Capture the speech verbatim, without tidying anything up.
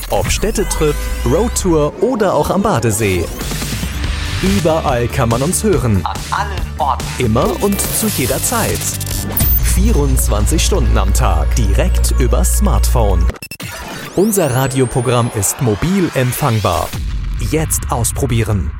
Ob Städtetrip, Roadtour oder auch am Badesee. Überall kann man uns hören. An allen Orten. Immer und zu jeder Zeit. vierundzwanzig Stunden am Tag. Direkt übers Smartphone. Unser Radioprogramm ist mobil empfangbar. Jetzt ausprobieren.